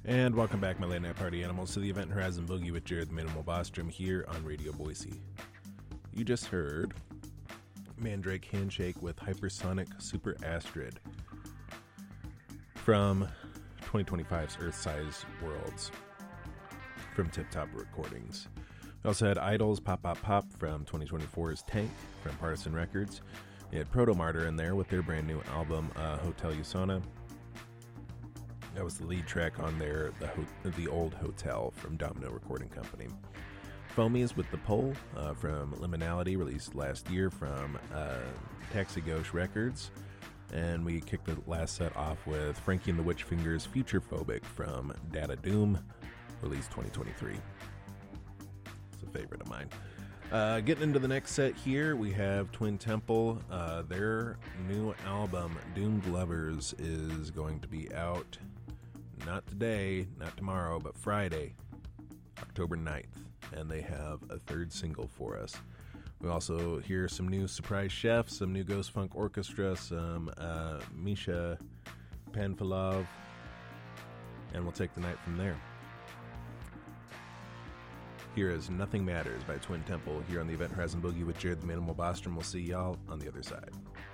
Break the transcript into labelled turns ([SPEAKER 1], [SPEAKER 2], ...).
[SPEAKER 1] And welcome back, my late night party animals, to the Event Horizon Boogie with Jared the Minimal Bostrom here on Radio Boise. You just heard Mandrake Handshake with Hypersonic Super Astrid from 2025's Earth-Size Worlds from Tip Top Recordings. We also had Idols Pop Pop Pop from 2024's Tank from Partisan Records. We had Proto Martyr in there with their brand new album, Hotel Usona. That was the lead track on there, the Old Hotel from Domino Recording Company. Foamies with The Pole from Liminality, released last year from Taxi Gauche Records. And we kicked the last set off with Frankie and the Witch Fingers Future Phobic from Data Doom, released 2023. It's a favorite of mine. Getting into the next set here, we have Twin Temple. Their new album, Doomed Lovers, is going to be out not today, not tomorrow, but Friday, October 9th. And they have a third single for us. We also hear some new Surprise Chef, some new Ghost Funk Orchestra, some Misha Panfilov, and we'll take the night from there. Here is Nothing Matters by Twin Temple here on the Event Horizon Boogie with Jared the Minimal Bostrom. We'll see y'all on the other side.